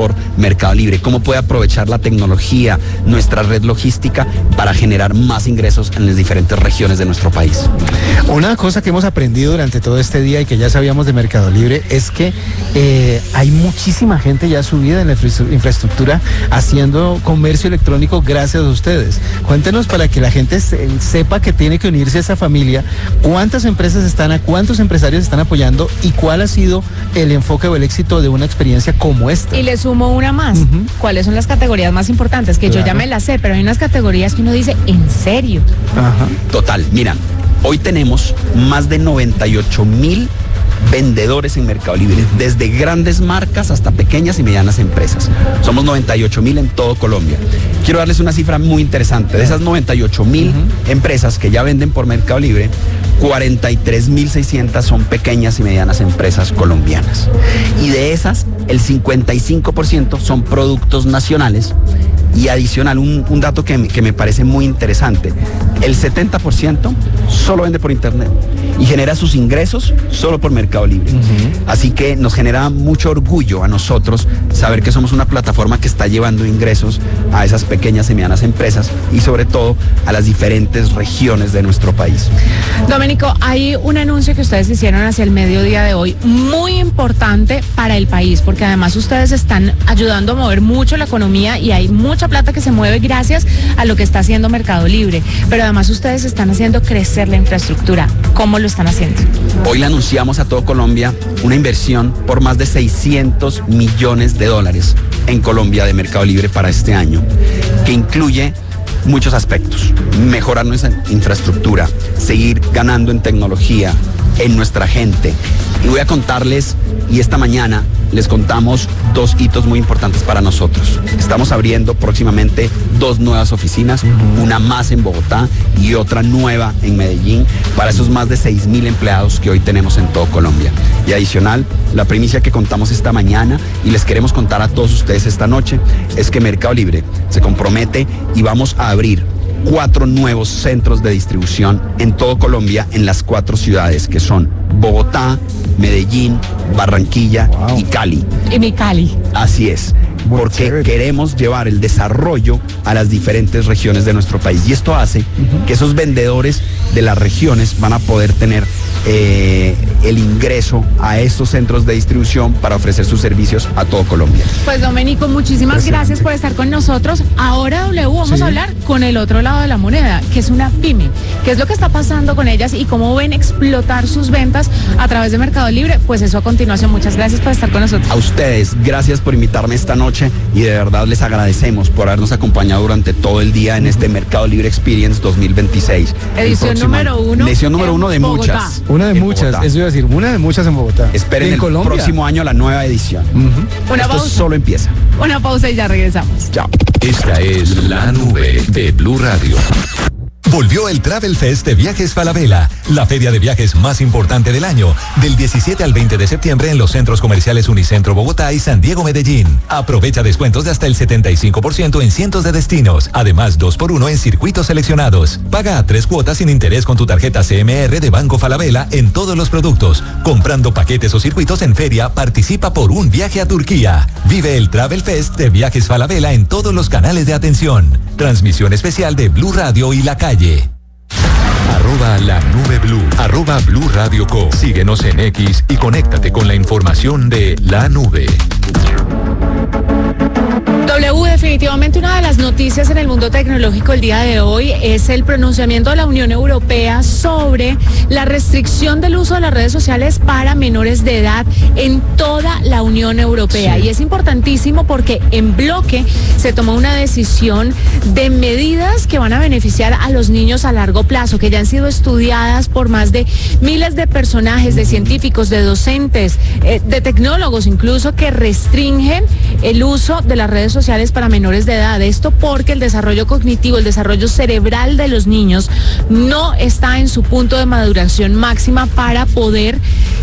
por Mercado Libre, cómo puede aprovechar la tecnología, nuestra red logística para generar más ingresos en las diferentes regiones de nuestro país. Una cosa que hemos aprendido durante todo este día y que ya sabíamos de Mercado Libre es que hay muchísima gente ya subida en la infraestructura haciendo comercio electrónico gracias a ustedes. Cuéntenos para que la gente sepa que tiene que unirse a esa familia, cuántas empresas cuántos empresarios están apoyando y cuál ha sido el enfoque o el éxito de una experiencia como esta. Y le sumo una más. ¿Cuáles son las categorías más importantes? Que yo ya me las sé, pero hay unas categorías que uno dice, ¿en serio? Total, mira, hoy tenemos más de 98,000 vendedores en Mercado Libre, desde grandes marcas hasta pequeñas y medianas empresas. Somos 98,000 en todo Colombia. Quiero darles una cifra muy interesante. De esas 98,000 empresas que ya venden por Mercado Libre, 43,600 son pequeñas y medianas empresas colombianas. Y de esas, el 55% son productos nacionales. Y adicional, un dato que me parece muy interesante, el 70% solo vende por internet y genera sus ingresos solo por Mercado Libre. Así que nos genera mucho orgullo a nosotros saber que somos una plataforma que está llevando ingresos a esas pequeñas y medianas empresas y sobre todo a las diferentes regiones de nuestro país. Doménico, hay un anuncio que ustedes hicieron hacia el mediodía de hoy muy importante para el país, porque además ustedes están ayudando a mover mucho la economía y hay mucha plata que se mueve gracias a lo que está haciendo Mercado Libre, pero además ustedes están haciendo crecer la infraestructura. ¿Cómo lo están haciendo? Hoy le anunciamos a todo Colombia una inversión por más de $600 millones en Colombia de Mercado Libre para este año, que incluye muchos aspectos: mejorar nuestra infraestructura, seguir ganando en tecnología, en nuestra gente. Y voy a contarles, y esta mañana les contamos 2 hitos muy importantes para nosotros. Estamos abriendo próximamente 2 nuevas oficinas, una más en Bogotá y otra nueva en Medellín, para esos más de 6,000 empleados que hoy tenemos en todo Colombia. Y adicional, la primicia que contamos esta mañana y les queremos contar a todos ustedes esta noche es que Mercado Libre se compromete y vamos a abrir 4 nuevos centros de distribución en todo Colombia, en las 4 ciudades que son Bogotá, Medellín, Barranquilla y Cali. Y mi Cali. Así es, porque queremos llevar el desarrollo a las diferentes regiones de nuestro país. Y esto hace que esos vendedores de las regiones van a poder tener el ingreso a estos centros de distribución para ofrecer sus servicios a todo Colombia. Pues Doménico, muchísimas gracias por estar con nosotros. Ahora, W, vamos a hablar con el otro lado de la moneda, que es una pyme. ¿Qué es lo que está pasando con ellas y cómo ven explotar sus ventas a través de Mercado Libre? Pues eso a continuación. Muchas gracias por estar con nosotros. A ustedes, gracias por invitarme esta noche y de verdad les agradecemos por habernos acompañado durante todo el día en este Mercado Libre Experience 2026. Edición número 1. Edición número 1 de muchas. Una de muchas, eso iba a decir, una de muchas en Bogotá. Esperen el próximo año la nueva edición. Esto solo empieza. Una pausa y ya regresamos. Chao. Esta es La Nube de Blue Radio. Volvió el Travel Fest de Viajes Falabella, la feria de viajes más importante del año, del 17 al 20 de septiembre en los centros comerciales Unicentro Bogotá y San Diego Medellín. Aprovecha descuentos de hasta el 75% en cientos de destinos, además 2x1 en circuitos seleccionados. Paga a 3 cuotas sin interés con tu tarjeta CMR de Banco Falabella en todos los productos. Comprando paquetes o circuitos en feria, participa por un viaje a Turquía. Vive el Travel Fest de Viajes Falabella en todos los canales de atención. Transmisión especial de Blue Radio y La Calle. @LaNubeBlue, @Blue Radio Co. Síguenos en X y conéctate con la información de La Nube. W, definitivamente una de las noticias en el mundo tecnológico el día de hoy es el pronunciamiento de la Unión Europea sobre la restricción del uso de las redes sociales para menores de edad en toda la Unión Europea. Sí. Y es importantísimo porque en bloque se tomó una decisión de medidas que van a beneficiar a los niños a largo plazo, que ya han sido estudiadas por más de miles de personajes, de científicos, de docentes, de tecnólogos incluso, que restringen el uso de las redes sociales para menores de edad. Esto porque el desarrollo cognitivo, el desarrollo cerebral de los niños no está en su punto de maduración máxima para poder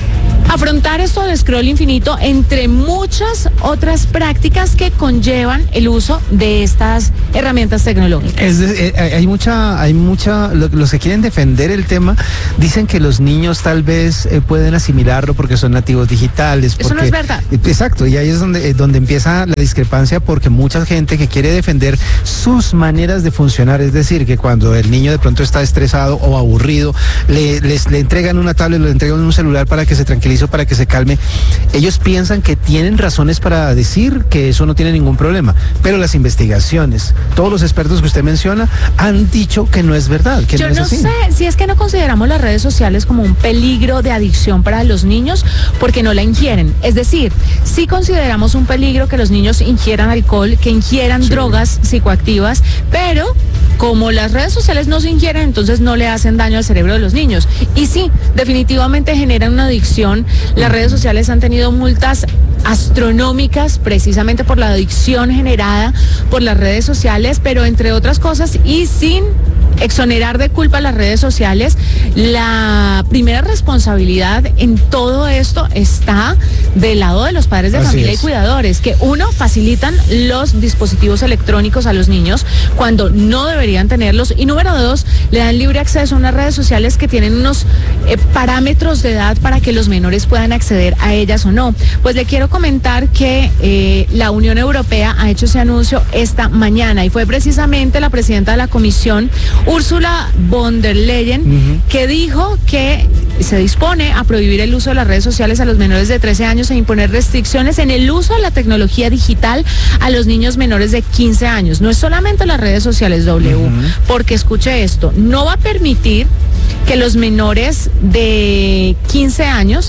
afrontar esto del scroll infinito, entre muchas otras prácticas que conllevan el uso de estas herramientas tecnológicas. Hay mucha, los que quieren defender el tema dicen que los niños tal vez pueden asimilarlo porque son nativos digitales. Eso no es verdad. Exacto, y ahí es donde empieza la discrepancia, porque mucha gente que quiere defender sus maneras de funcionar, es decir, que cuando el niño de pronto está estresado o aburrido, le entregan una tablet, le entregan un celular para que se tranquilice, para que se calme. Ellos piensan que tienen razones para decir que eso no tiene ningún problema, pero las investigaciones, todos los expertos que usted menciona han dicho que no es verdad, que Yo no es así. Yo no sé si es que no consideramos las redes sociales como un peligro de adicción para los niños porque no la ingieren. Es decir, sí consideramos un peligro que los niños ingieran alcohol, que ingieran drogas psicoactivas, pero como las redes sociales no se ingieren, entonces no le hacen daño al cerebro de los niños. Y sí, definitivamente generan una adicción. Las redes sociales han tenido multas astronómicas precisamente por la adicción generada por las redes sociales, pero entre otras cosas, y sin exonerar de culpa a las redes sociales, la primera responsabilidad en todo esto está del lado de los padres de familia y cuidadores, que uno, facilitan los dispositivos electrónicos a los niños cuando no deberían tenerlos, y número dos, le dan libre acceso a unas redes sociales que tienen unos parámetros de edad para que los menores puedan acceder a ellas o no. Pues le quiero comentar que la Unión Europea ha hecho ese anuncio esta mañana, y fue precisamente la presidenta de la Comisión, Ursula von der Leyen, que dijo que se dispone a prohibir el uso de las redes sociales a los menores de 13 años e imponer restricciones en el uso de la tecnología digital a los niños menores de 15 años. No es solamente las redes sociales, porque escuche esto, no va a permitir que los menores de 15 años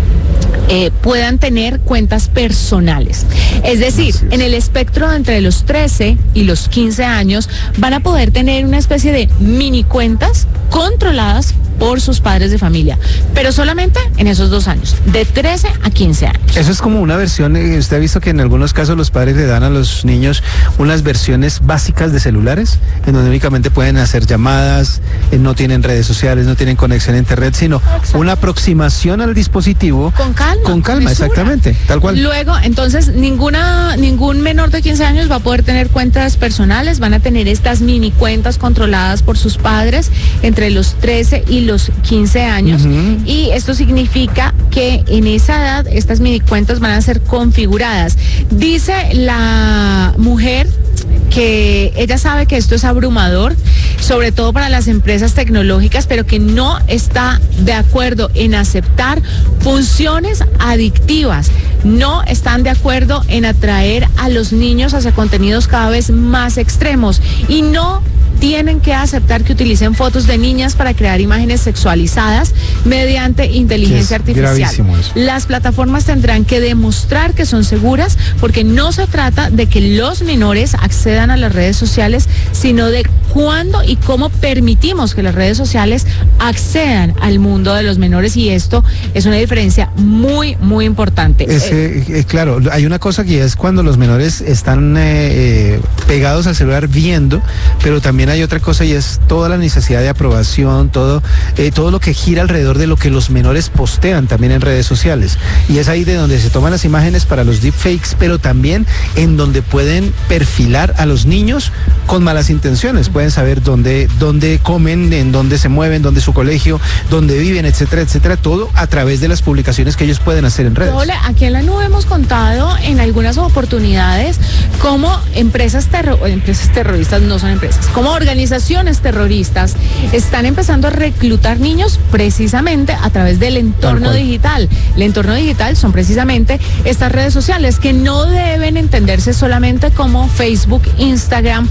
puedan tener cuentas personales. Es decir, en el espectro entre los 13 y los 15 años van a poder tener una especie de mini cuentas controladas por sus padres de familia, pero solamente en esos 2 años, de 13 a 15 años. Eso es como una versión, usted ha visto que en algunos casos los padres le dan a los niños unas versiones básicas de celulares, en donde únicamente pueden hacer llamadas, no tienen redes sociales, no tienen conexión a internet, sino una aproximación al dispositivo con calma, exactamente, tal cual. Luego, entonces, ningún menor de 15 años va a poder tener cuentas personales, van a tener estas mini cuentas controladas por sus padres entre los 13 y los 15 años, y esto significa que en esa edad estas mini cuentas van a ser configuradas. Dice la mujer que ella sabe que esto es abrumador, sobre todo para las empresas tecnológicas, pero que no está de acuerdo en aceptar funciones adictivas. No están de acuerdo en atraer a los niños hacia contenidos cada vez más extremos, y no tienen que aceptar que utilicen fotos de niñas para crear imágenes sexualizadas mediante inteligencia artificial. Las plataformas tendrán que demostrar que son seguras, porque no se trata de que los menores accedan a las redes sociales, sino de cuándo y cómo permitimos que las redes sociales accedan al mundo de los menores, y esto es una diferencia muy, muy importante. Claro, hay una cosa que es cuando los menores están pegados al celular viendo, pero también hay otra cosa, y es toda la necesidad de aprobación, todo lo que gira alrededor de lo que los menores postean también en redes sociales, y es ahí de donde se toman las imágenes para los deepfakes, pero también en donde pueden perfilar a los niños con malas intenciones, pueden saber dónde comen, en dónde se mueven, dónde es su colegio, dónde viven, etcétera, etcétera, todo a través de las publicaciones que ellos pueden hacer en redes. Aquí en la nube hemos contado en algunas oportunidades cómo empresas terroristas, no son empresas, como organizaciones terroristas están empezando a reclutar niños precisamente a través del entorno digital. El entorno digital son precisamente estas redes sociales, que no deben entenderse solamente como Facebook, Instagram,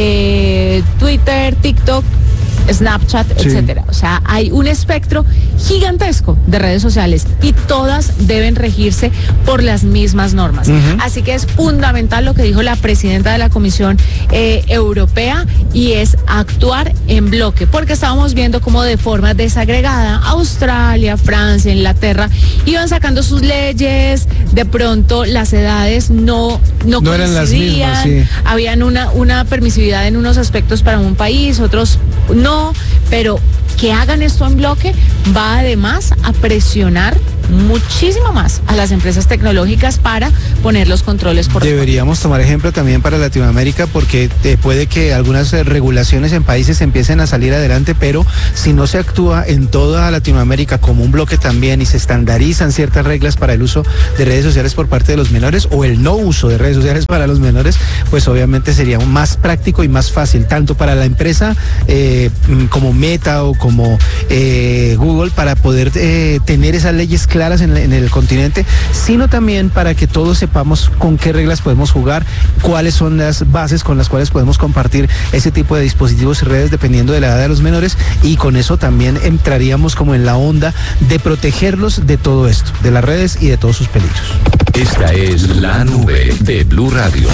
Twitter, TikTok, Snapchat, etcétera. O sea, hay un espectro gigantesco de redes sociales, y todas deben regirse por las mismas normas. Así que es fundamental lo que dijo la presidenta de la Comisión Europea, y es actuar en bloque, porque estábamos viendo cómo de forma desagregada Australia, Francia, Inglaterra iban sacando sus leyes, de pronto las edades no eran las mismas, habían una permisividad en unos aspectos para un país, otros no, pero que hagan esto en bloque va además a presionar muchísimo más a las empresas tecnológicas para poner los controles correctos. Deberíamos tomar ejemplo también para Latinoamérica, porque puede que algunas regulaciones en países empiecen a salir adelante, pero si no se actúa en toda Latinoamérica como un bloque también y se estandarizan ciertas reglas para el uso de redes sociales por parte de los menores o el no uso de redes sociales para los menores, pues obviamente sería más práctico y más fácil, tanto para la empresa como Meta o como Google, para poder tener esas leyes claras en el continente, sino también para que todos sepamos con qué reglas podemos jugar, cuáles son las bases con las cuales podemos compartir ese tipo de dispositivos y redes dependiendo de la edad de los menores, y con eso también entraríamos como en la onda de protegerlos de todo esto, de las redes y de todos sus peligros. Esta es La Nube de Blue Radio.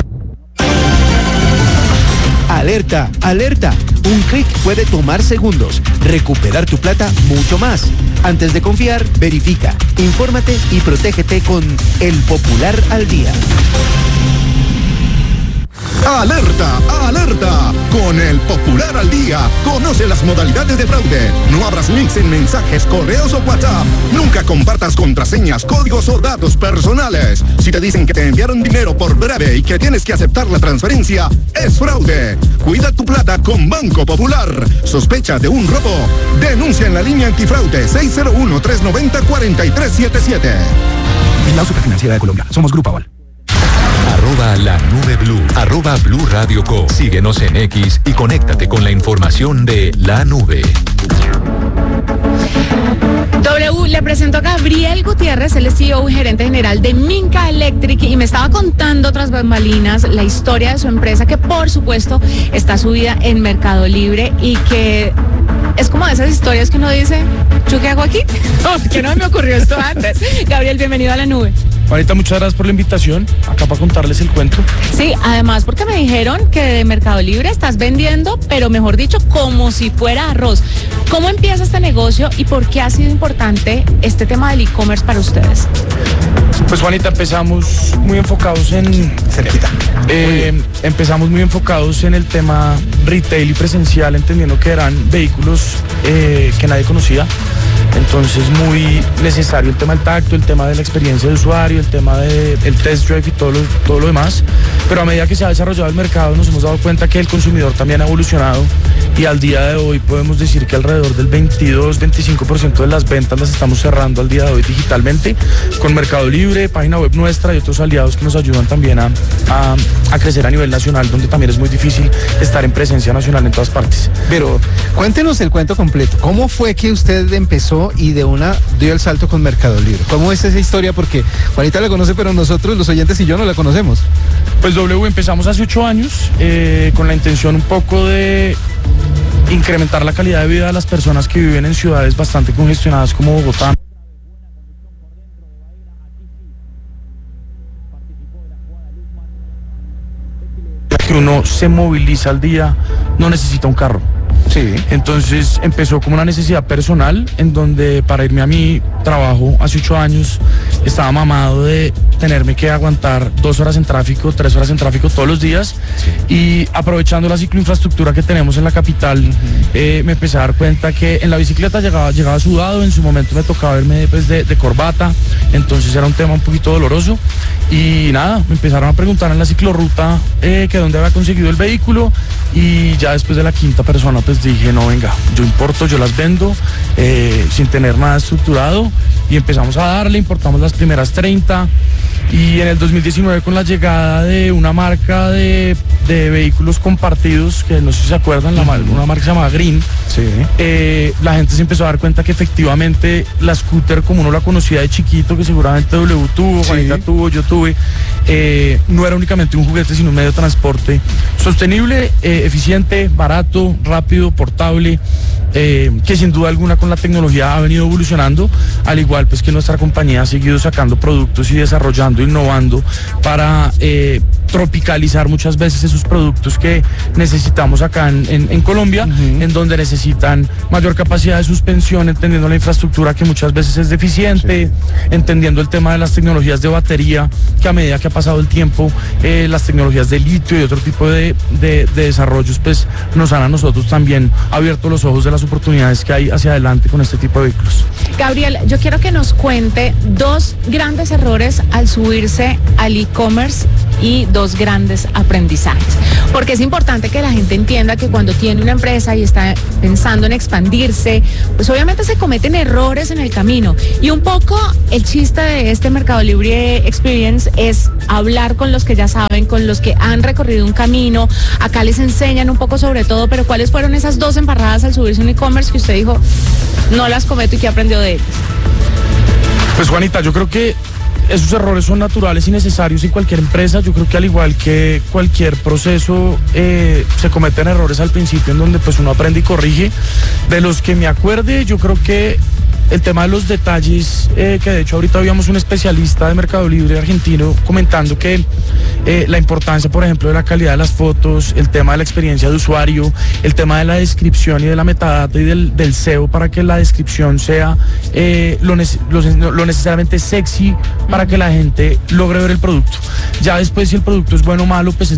Alerta, alerta. Un clic puede tomar segundos. Recuperar tu plata mucho más. Antes de confiar, verifica, infórmate y protégete con El Popular al Día. ¡Alerta! ¡Alerta! Con El Popular al Día, conoce las modalidades de fraude. No abras links en mensajes, correos o WhatsApp. Nunca compartas contraseñas, códigos o datos personales. Si te dicen que te enviaron dinero por breve y que tienes que aceptar la transferencia, es fraude. Cuida tu plata con Banco Popular. ¿Sospecha de un robo? Denuncia en la línea antifraude 601-390-4377. La Superfinanciera de Colombia. Somos Grupo Aval. @La Nube Blue, @Blue Radio Co. Síguenos en X y conéctate con la información de La Nube. Le presento a Gabriel Gutiérrez, él es CEO y gerente general de Minka Electric, y me estaba contando tras bambalinas la historia de su empresa, que por supuesto está subida en Mercado Libre y que es como de esas historias que uno dice, ¿yo qué hago aquí? ¿Por qué no me ocurrió esto antes? Gabriel, bienvenido a La Nube. Juanita, muchas gracias por la invitación, acá para contarles el cuento. Sí, además porque me dijeron que de Mercado Libre estás vendiendo, pero mejor dicho, como si fuera arroz. ¿Cómo empieza este negocio y por qué ha sido importante este tema del e-commerce para ustedes? Pues Juanita, empezamos muy enfocados en el tema retail y presencial, entendiendo que eran vehículos que nadie conocía. Entonces muy necesario el tema del tacto, el tema de la experiencia de usuario, el tema del test drive y todo lo demás. Pero a medida que se ha desarrollado el mercado nos hemos dado cuenta que el consumidor también ha evolucionado, y al día de hoy podemos decir que alrededor del 22-25% de las ventas las estamos cerrando al día de hoy digitalmente, con Mercado Libre, página web nuestra y otros aliados que nos ayudan también a crecer a nivel nacional, donde también es muy difícil estar en presencia nacional en todas partes. Pero cuéntenos el cuento completo. ¿Cómo fue que usted empezó y de una dio el salto con Mercado Libre? ¿Cómo es esa historia? Porque Juanita la conoce, pero nosotros, los oyentes y yo, no la conocemos. Pues empezamos hace 8 años con la intención un poco de incrementar la calidad de vida de las personas que viven en ciudades bastante congestionadas como Bogotá. Que uno se moviliza al día, no necesita un carro. Sí. Entonces empezó como una necesidad personal, en donde para irme a mi trabajo hace 8 años estaba mamado de tenerme que aguantar 2 horas en tráfico, 3 horas en tráfico todos los días. Sí. Y aprovechando la cicloinfraestructura que tenemos en la capital, me empecé a dar cuenta que en la bicicleta llegaba sudado, en su momento me tocaba verme de corbata, entonces era un tema un poquito doloroso. Y nada, me empezaron a preguntar en la ciclorruta que dónde había conseguido el vehículo, y ya después de la 5ª persona pues dije, no, venga, yo importo, yo las vendo, sin tener nada estructurado, y empezamos a darle, importamos las primeras 30, y en el 2019 con la llegada de una marca de vehículos compartidos, que no sé si se acuerdan, una marca que se llama Green, sí. La gente se empezó a dar cuenta que efectivamente la scooter, como uno la conocía de chiquito, que seguramente W tuvo, sí. Juanita tuvo, yo tuve, no era únicamente un juguete, sino un medio de transporte sostenible, eficiente, barato, rápido, portable, que sin duda alguna con la tecnología ha venido evolucionando, al igual pues que nuestra compañía ha seguido sacando productos y desarrollando, innovando para tropicalizar muchas veces esos productos que necesitamos acá en Colombia, en donde necesitan mayor capacidad de suspensión, entendiendo la infraestructura que muchas veces es deficiente, entendiendo el tema de las tecnologías de batería, que a medida que ha pasado el tiempo, las tecnologías de litio y otro tipo de desarrollos, pues nos han a nosotros también abierto los ojos de las oportunidades que hay hacia adelante con este tipo de vehículos. Gabriel, yo quiero que nos cuente 2 grandes errores al subirse al e-commerce y 2 grandes aprendizajes. Porque es importante que la gente entienda que cuando tiene una empresa y está pensando en expandirse, pues obviamente se cometen errores en el camino. Y un poco el chiste de este Mercado Libre Experience es hablar con los que ya saben, con los que han recorrido un camino. Acá les enseñan un poco sobre todo, pero ¿cuáles fueron esas 2 embarradas al subirse a un e-commerce que usted dijo, no las cometo y que aprendió de ellas? Pues Juanita, yo creo que esos errores son naturales y necesarios en cualquier empresa. Yo creo que al igual que cualquier proceso, se cometen errores al principio en donde pues uno aprende y corrige. De los que me acuerde, yo creo que el tema de los detalles, que de hecho ahorita habíamos un especialista de Mercado Libre argentino comentando que la importancia, por ejemplo, de la calidad de las fotos, el tema de la experiencia de usuario, el tema de la descripción y de la metadata y del SEO para que la descripción sea lo necesariamente sexy para que la gente logre ver el producto. Ya después, si el producto es bueno o malo, pues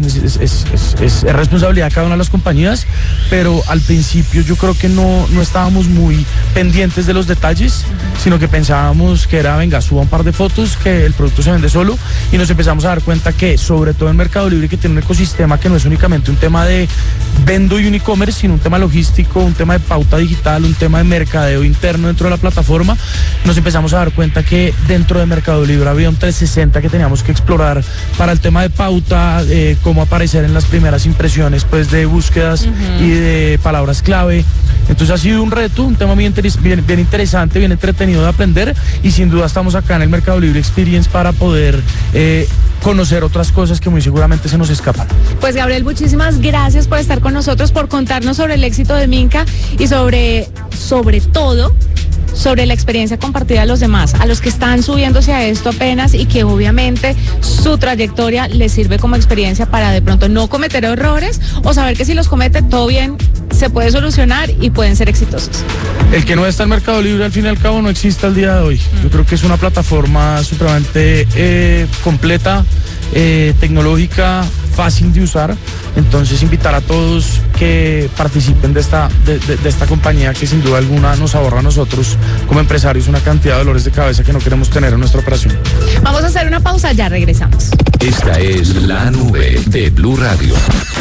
es responsabilidad de cada una de las compañías, pero al principio yo creo que no estábamos muy pendientes de los detalles, sino que pensábamos que era, venga, suba un par de fotos, que el producto se vende solo, y nos empezamos a dar cuenta que, sobre todo en Mercado Libre, que tiene un ecosistema que no es únicamente un tema de vendo y un e-commerce, sino un tema logístico, un tema de pauta digital, un tema de mercadeo interno dentro de la plataforma, nos empezamos a dar cuenta que dentro de Mercado Libre había un 360 que teníamos que explorar para el tema de pauta, cómo aparecer en las primeras impresiones pues de búsquedas y de palabras clave. Entonces ha sido un reto, un tema bien interesante, bien entretenido de aprender, y sin duda estamos acá en el Mercado Libre Experience para poder conocer otras cosas que muy seguramente se nos escapan. Pues Gabriel, muchísimas gracias por estar con nosotros, por contarnos sobre el éxito de Minka y sobre todo sobre la experiencia compartida a los demás, a los que están subiéndose a esto apenas y que obviamente su trayectoria les sirve como experiencia para de pronto no cometer errores o saber que si los comete todo bien, se puede solucionar y pueden ser exitosos. El que no está en Mercado Libre al fin y al cabo no existe al día de hoy. Yo creo que es una plataforma supremamente completa, tecnológica, fácil de usar. Entonces invitar a todos que participen de esta compañía que sin duda alguna nos ahorra a nosotros como empresarios una cantidad de dolores de cabeza que no queremos tener en nuestra operación. Vamos a hacer una pausa, ya regresamos. Esta es La Nube de Blue Radio.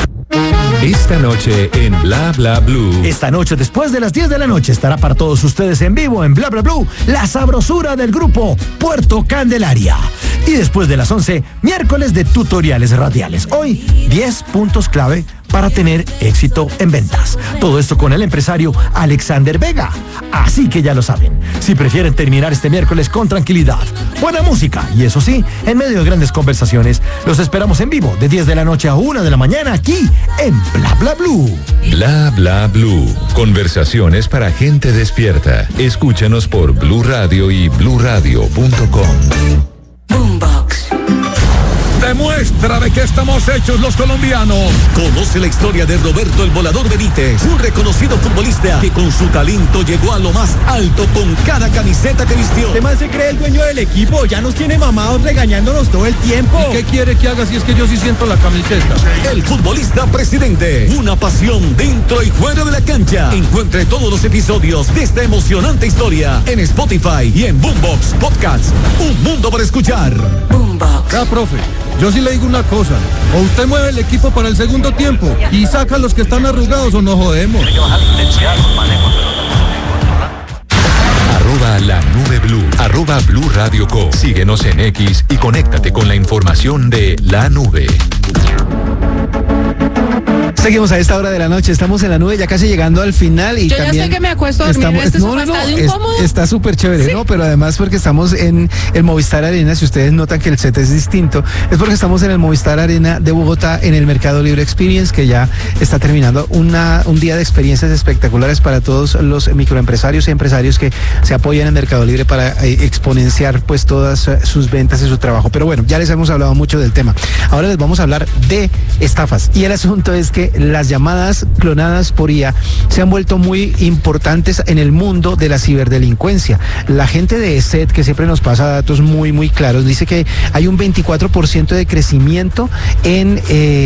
Esta noche en Bla Bla Blue. Esta noche, después de las 10 de la noche, estará para todos ustedes en vivo en Bla Bla Blue la sabrosura del grupo Puerto Candelaria. Y después de las 11, miércoles de tutoriales radiales. Hoy, 10 puntos clave para tener éxito en ventas. Todo esto con el empresario Alexander Vega. Así que ya lo saben, si prefieren terminar este miércoles con tranquilidad, buena música y eso sí, en medio de grandes conversaciones, los esperamos en vivo de 10 de la noche a 1 de la mañana aquí en Bla Bla Blue. Bla Bla Blue. Conversaciones para gente despierta. Escúchanos por Blue Radio y bluradio.com. Demuestra de qué estamos hechos los colombianos. Conoce la historia de Roberto el Volador Benítez, un reconocido futbolista que con su talento llegó a lo más alto con cada camiseta que vistió. Este man se cree el dueño del equipo, ya nos tiene mamados regañándonos todo el tiempo. ¿Y qué quiere que haga si es que yo sí siento la camiseta? El futbolista presidente, una pasión dentro y fuera de la cancha. Encuentre todos los episodios de esta emocionante historia en Spotify y en Boombox Podcasts. Un mundo para escuchar. Boombox. Ya, profe, yo sí le digo una cosa. O usted mueve el equipo para el segundo tiempo y saca a los que están arrugados o nos jodemos. La Nube Blue, @Blue Radio Co. Síguenos en X y conéctate con la información de La Nube. Seguimos a esta hora de la noche, estamos en la nube, ya casi llegando al final. Y yo también ya sé que me acuesto a dormir en este sofá, está de incómodo. Está súper chévere, Sí. ¿no? Pero además porque estamos en el Movistar Arena, si ustedes notan que el set es distinto, es porque estamos en el Movistar Arena de Bogotá, en el Mercado Libre Experience, que ya está terminando un día de experiencias espectaculares para todos los microempresarios y empresarios que se apoyan en Mercado Libre para exponenciar pues todas sus ventas y su trabajo. Pero bueno, ya les hemos hablado mucho del tema. Ahora les vamos a hablar de estafas. Y el asunto es que las llamadas clonadas por IA se han vuelto muy importantes en el mundo de la ciberdelincuencia. La gente de ESET, que siempre nos pasa datos muy, muy claros, dice que hay un 24% de crecimiento en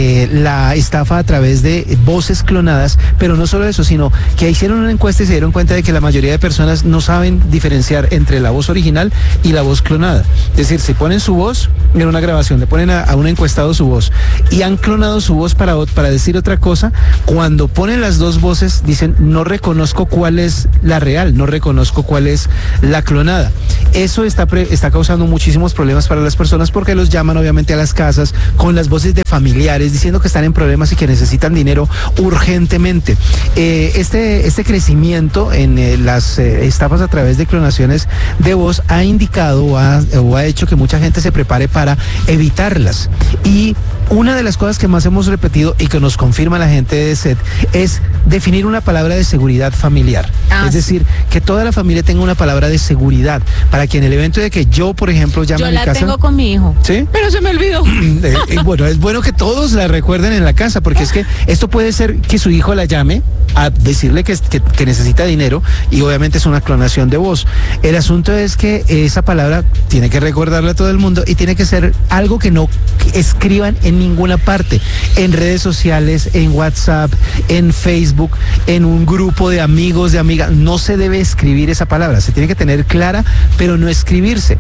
la estafa a través de voces clonadas, pero no solo eso, sino que hicieron una encuesta y se dieron cuenta de que la mayoría de personas no saben diferenciar entre la voz original y la voz clonada. Es decir, si ponen su voz en una grabación, le ponen a un encuestado su voz y han clonado su voz para decir otra cosa, cuando ponen las dos voces dicen no reconozco cuál es la real, no reconozco cuál es la clonada. Eso está causando muchísimos problemas para las personas porque los llaman obviamente a las casas con las voces de familiares diciendo que están en problemas y que necesitan dinero urgentemente. Este crecimiento en las estafas a través de clonaciones de voz ha indicado o ha hecho que mucha gente se prepare para evitarlas. Y una de las cosas que más hemos repetido y que nos confirma la gente de SET es definir una palabra de seguridad familiar. Es decir, que toda la familia tenga una palabra de seguridad para que en el evento de que yo, por ejemplo, llame a mi casa... Yo la tengo con mi hijo. ¿Sí? Pero se me olvidó. Bueno, es bueno que todos la recuerden en la casa, porque es que esto puede ser que su hijo la llame a decirle que necesita dinero y obviamente es una clonación de voz. El asunto es que esa palabra tiene que recordarla a todo el mundo y tiene que ser algo que no escriban en ninguna parte, en redes sociales, en WhatsApp, en Facebook, en un grupo de amigos, de amigas. No se debe escribir esa palabra, se tiene que tener clara, pero no escribirse.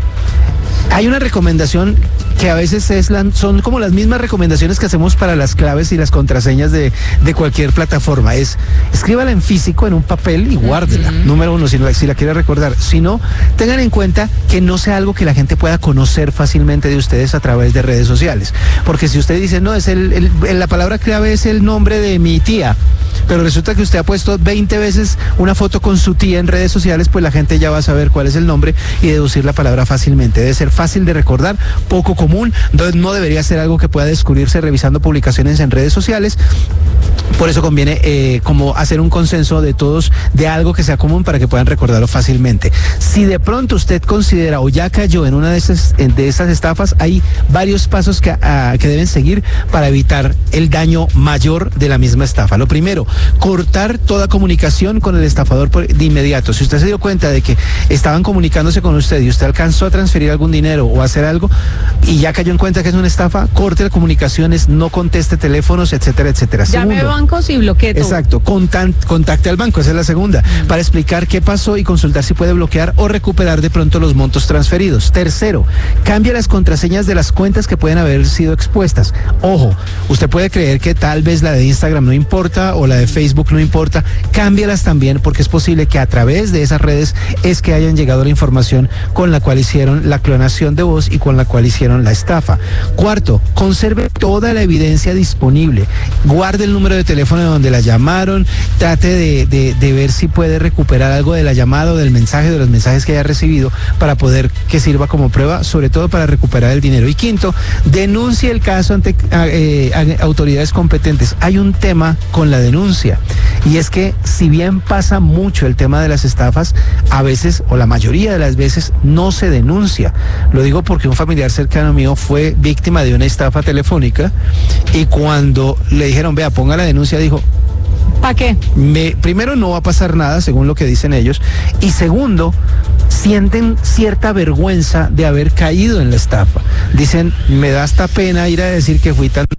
Hay una recomendación que a veces son como las mismas recomendaciones que hacemos para las claves y las contraseñas de cualquier plataforma. Escríbala en físico, en un papel y guárdela. Número uno, si la quiere recordar. Si no, tengan en cuenta que no sea algo que la gente pueda conocer fácilmente de ustedes a través de redes sociales. Porque si usted dice, no, la palabra clave es el nombre de mi tía, pero resulta que usted ha puesto 20 veces una foto con su tía en redes sociales, pues la gente ya va a saber cuál es el nombre y deducir la palabra fácilmente. Debe ser fácil de recordar, poco común, entonces no debería ser algo que pueda descubrirse revisando publicaciones en redes sociales. Por eso conviene como hacer un consenso de todos de algo que sea común para que puedan recordarlo fácilmente. Si de pronto usted considera o ya cayó en una de esas estafas, hay varios pasos que deben seguir para evitar el daño mayor de la misma estafa. Lo primero, cortar toda comunicación con el estafador de inmediato. Si usted se dio cuenta de que estaban comunicándose con usted y usted alcanzó a transferir algún dinero o hacer algo y ya cayó en cuenta que es una estafa, corte las comunicaciones, no conteste teléfonos, etcétera, etcétera. Llame a bancos y bloquee todo. Exacto, contacte al banco, esa es la segunda, para explicar qué pasó y consultar si puede bloquear o recuperar de pronto los montos transferidos. Tercero, cambie las contraseñas de las cuentas que pueden haber sido expuestas. Ojo, usted puede creer que tal vez la de Instagram no importa o la de Facebook no importa, cámbialas también porque es posible que a través de esas redes es que hayan llegado la información con la cual hicieron la clonación de voz y con la cual hicieron la estafa. Cuarto, conserve toda la evidencia disponible. Guarde el número de teléfono de donde la llamaron, trate de ver si puede recuperar algo de la llamada o del mensaje, de los mensajes que haya recibido para poder que sirva como prueba, sobre todo para recuperar el dinero. Y quinto, denuncie el caso ante autoridades competentes. Hay un tema con la denuncia y es que si bien pasa mucho el tema de las estafas, a veces o la mayoría de las veces no se denuncia. Lo digo porque un familiar cercano mío fue víctima de una estafa telefónica y cuando le dijeron, vea, ponga la denuncia, dijo, ¿para qué? Primero, no va a pasar nada, según lo que dicen ellos, y segundo, sienten cierta vergüenza de haber caído en la estafa. Dicen, me da hasta pena ir a decir que fui tan...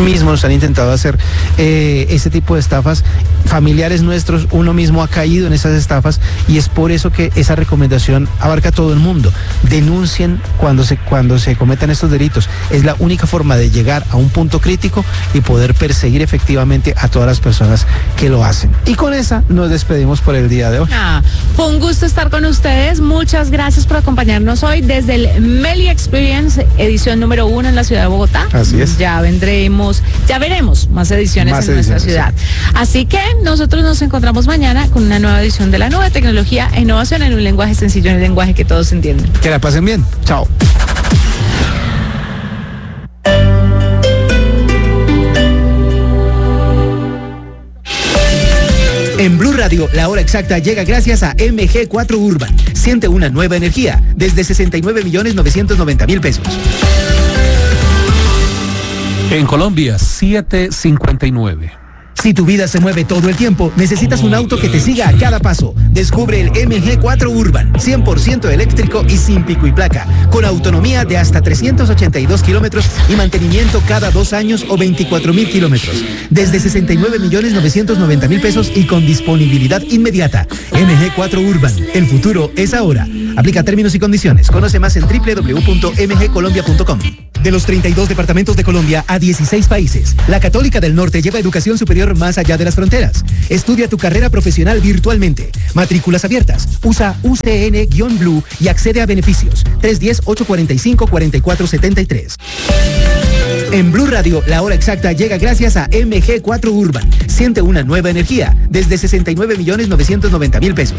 mismos han intentado hacer ese tipo de estafas. Familiares nuestros, uno mismo ha caído en esas estafas y es por eso que esa recomendación abarca a todo el mundo. Denuncien cuando se cometan estos delitos. Es la única forma de llegar a un punto crítico y poder perseguir efectivamente a todas las personas que lo hacen. Y con esa nos despedimos por el día de hoy. Fue un gusto estar con ustedes. Muchas gracias por acompañarnos hoy desde el Meli Experience, edición número 1 en la ciudad de Bogotá. Así es. Ya veremos más ediciones en nuestra ciudad. Sí. Así que nosotros nos encontramos mañana con una nueva edición de La Nube, tecnología e innovación en un lenguaje sencillo, en un lenguaje que todos entienden. Que la pasen bien. Chao. En Blue Radio, la hora exacta llega gracias a MG4 Urban. Siente una nueva energía desde 69.990.000 pesos. En Colombia, 7:59. Si tu vida se mueve todo el tiempo, necesitas un auto que te siga a cada paso. Descubre el MG4 Urban, 100% eléctrico y sin pico y placa, con autonomía de hasta 382 kilómetros y mantenimiento cada 2 años o 24.000 kilómetros. Desde 69.990.000 pesos y con disponibilidad inmediata. MG4 Urban, el futuro es ahora. Aplica términos y condiciones. Conoce más en www.mgcolombia.com. De los 32 departamentos de Colombia a 16 países, la Católica del Norte lleva educación superior más allá de las fronteras. Estudia tu carrera profesional virtualmente. Matrículas abiertas. Usa UCN-Blue y accede a beneficios. 310-845-4473. En Blue Radio, la hora exacta llega gracias a MG4 Urban. Siente una nueva energía desde 69.990.000 pesos.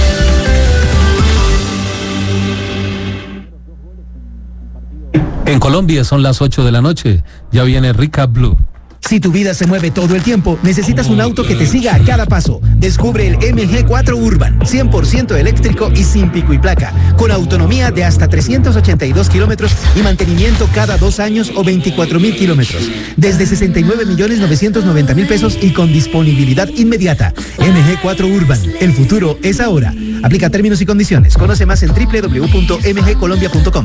En Colombia son las 8 de la noche. Ya viene Recap Blue. Si tu vida se mueve todo el tiempo, necesitas un auto que te siga a cada paso. Descubre el MG4 Urban, 100% eléctrico y sin pico y placa, con autonomía de hasta 382 kilómetros y mantenimiento cada 2 años o 24.000 kilómetros. Desde 69.990.000 pesos y con disponibilidad inmediata. MG4 Urban, el futuro es ahora. Aplica términos y condiciones. Conoce más en www.mgcolombia.com.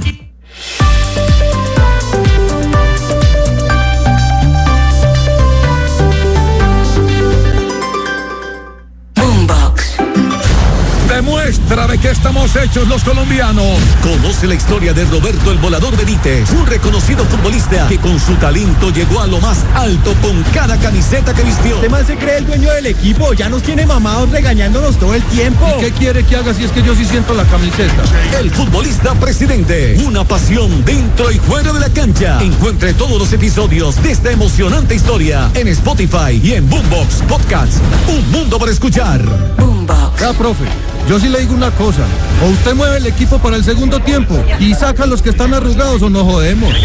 Demuestra de qué estamos hechos los colombianos. Conoce la historia de Roberto el Volador Benítez, un reconocido futbolista que con su talento llegó a lo más alto con cada camiseta que vistió. Además se cree el dueño del equipo, ya nos tiene mamados regañándonos todo el tiempo. ¿Y qué quiere que haga si es que yo sí siento la camiseta? El futbolista presidente, una pasión dentro y fuera de la cancha. Encuentre todos los episodios de esta emocionante historia en Spotify y en Boombox Podcasts. Un mundo para escuchar. Boombox. Ya, profe, yo sí le digo una cosa. O usted mueve el equipo para el segundo tiempo y saca a los que están arrugados o nos jodemos.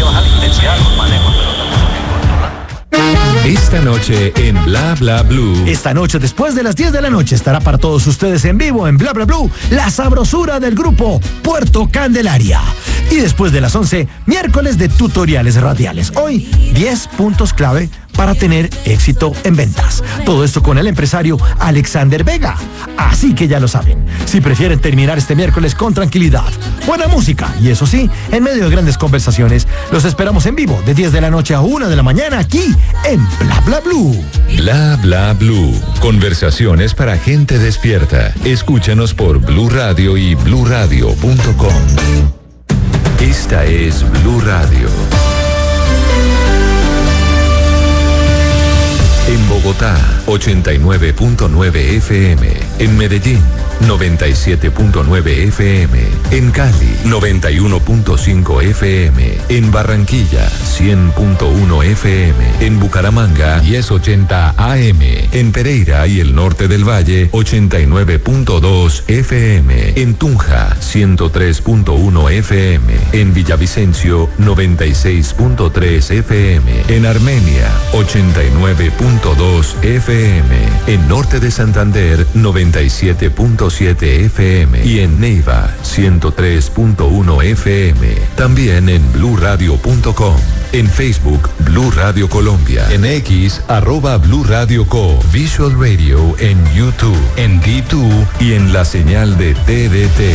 Esta noche en Bla Bla Blue. Esta noche, después de las 10 de la noche, estará para todos ustedes en vivo en Bla Bla Blue la sabrosura del grupo Puerto Candelaria. Y después de las 11, miércoles de tutoriales radiales. Hoy, 10 puntos clave para tener éxito en ventas. Todo esto con el empresario Alexander Vega. Así que ya lo saben, si prefieren terminar este miércoles con tranquilidad, buena música y eso sí, en medio de grandes conversaciones, los esperamos en vivo de 10 de la noche a 1 de la mañana aquí en Bla Bla Blue. Bla Bla Blue. Conversaciones para gente despierta. Escúchanos por Blue Radio y bluradio.com. Esta es Blue Radio. En Bogotá, 89.9 FM. En Medellín, 97.9 FM. En Cali, 91.5 FM. En Barranquilla, 100.1 FM. En Bucaramanga, 1080 AM. En Pereira y el norte del Valle, 89.2 FM. En Tunja, 103.1 FM. En Villavicencio, 96.3 FM. En Armenia, 89.2 FM. En Norte de Santander, 97.7 FM. Y en Neiva, 103.1 FM. También en bluradio.com. En Facebook, Blue Radio Colombia. En X, @Blue Radio Co. Visual Radio en YouTube, en D2 y en la señal de TDT.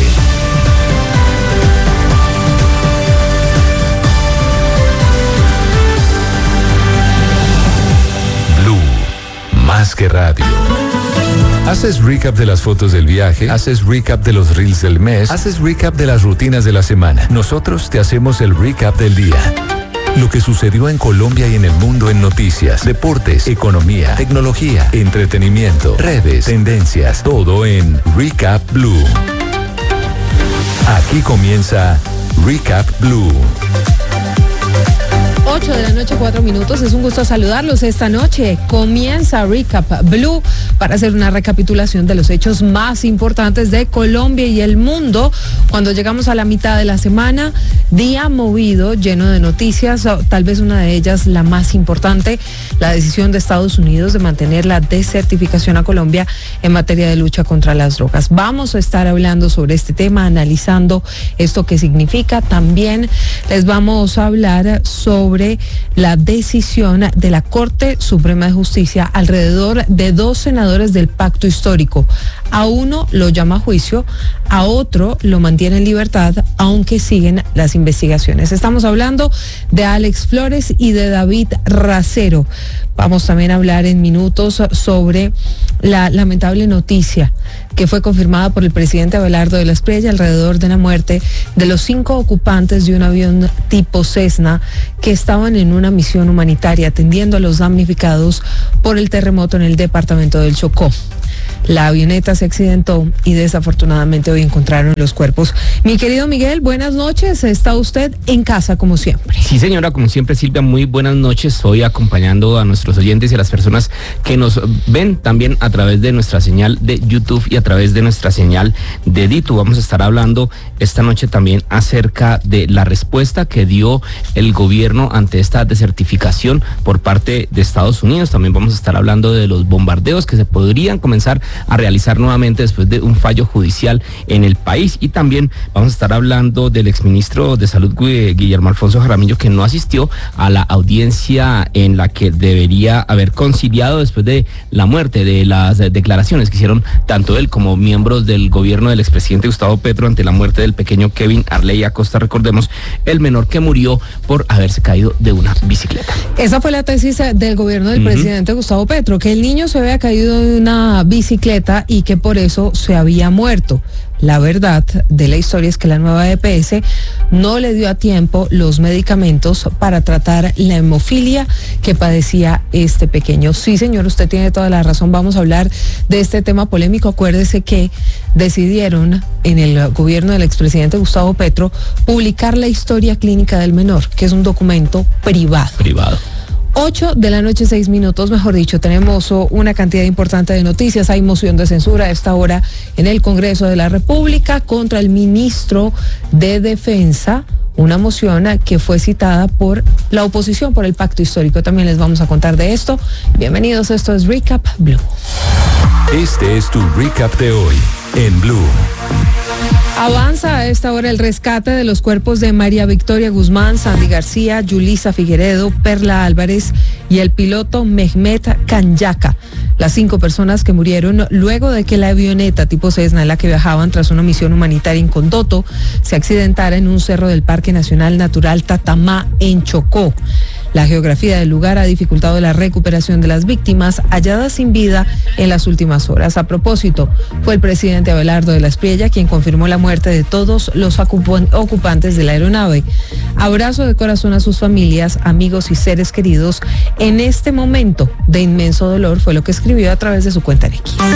más que radio. Haces recap de las fotos del viaje, haces recap de los reels del mes, haces recap de las rutinas de la semana. Nosotros te hacemos el recap del día. Lo que sucedió en Colombia y en el mundo en noticias, deportes, economía, tecnología, entretenimiento, redes, tendencias, todo en Recap Blue. Aquí comienza Recap Blue. 8:04 p.m. Es un gusto saludarlos esta noche. Comienza Recap Blue para hacer una recapitulación de los hechos más importantes de Colombia y el mundo. Cuando llegamos a la mitad de la semana, día movido, lleno de noticias, tal vez una de ellas la más importante, la decisión de Estados Unidos de mantener la desertificación a Colombia en materia de lucha contra las drogas. Vamos a estar hablando sobre este tema, analizando esto que significa. También les vamos a hablar sobre la decisión de la Corte Suprema de Justicia alrededor de 2 senadores del Pacto Histórico. A uno lo llama a juicio, a otro lo mantiene en libertad, aunque siguen las investigaciones. Estamos hablando de Alex Flores y de David Racero. Vamos también a hablar en minutos sobre la lamentable noticia que fue confirmada por el presidente Abelardo de la Espriella alrededor de la muerte de los 5 ocupantes de un avión tipo Cessna que estaban en una misión humanitaria atendiendo a los damnificados por el terremoto en el departamento del Chocó. La avioneta se accidentó y desafortunadamente hoy encontraron los cuerpos. Mi querido Miguel, buenas noches. ¿Está usted en casa como siempre? Sí, señora, como siempre, Silvia, muy buenas noches. Estoy acompañando a nuestros oyentes y a las personas que nos ven también a través de nuestra señal de YouTube y a través de nuestra señal de Ditu. Vamos a estar hablando esta noche también acerca de la respuesta que dio el gobierno ante esta desertificación por parte de Estados Unidos. También vamos a estar hablando de los bombardeos que se podrían comenzar a realizar nuevamente después de un fallo judicial en el país, y también vamos a estar hablando del exministro de Salud Guillermo Alfonso Jaramillo, que no asistió a la audiencia en la que debería haber conciliado después de la muerte, de las declaraciones que hicieron tanto él como miembros del gobierno del expresidente Gustavo Petro ante la muerte del pequeño Kevin Arley Acosta, recordemos, el menor que murió por haberse caído de una bicicleta. Esa fue la tesis del gobierno del presidente Gustavo Petro, que el niño se había caído de una bicicleta y que por eso se había muerto. La verdad de la historia es que la nueva EPS no le dio a tiempo los medicamentos para tratar la hemofilia que padecía este pequeño. Sí, señor, usted tiene toda la razón. Vamos a hablar de este tema polémico. Acuérdese que decidieron en el gobierno del expresidente Gustavo Petro publicar la historia clínica del menor, que es un documento privado. 8:06 p.m, mejor dicho, tenemos una cantidad importante de noticias. Hay moción de censura a esta hora en el Congreso de la República contra el ministro de Defensa, una moción que fue citada por la oposición por el Pacto Histórico. También les vamos a contar de esto. Bienvenidos, esto es Recap Blue. Este es tu recap de hoy en Blue. Avanza a esta hora el rescate de los cuerpos de María Victoria Guzmán, Sandy García, Yulisa Figueredo, Perla Álvarez y el piloto Mehmet Kanyaka. Las 5 personas que murieron luego de que la avioneta tipo Cessna en la que viajaban tras una misión humanitaria en Condoto se accidentara en un cerro del Parque Nacional Natural Tatamá en Chocó. La geografía del lugar ha dificultado la recuperación de las víctimas halladas sin vida en las últimas horas. A propósito, fue el presidente Abelardo de la Espriella quien confirmó la muerte de todos los ocupantes de la aeronave. Abrazo de corazón a sus familias, amigos y seres queridos en este momento de inmenso dolor, fue lo que escribió a través de su cuenta en X.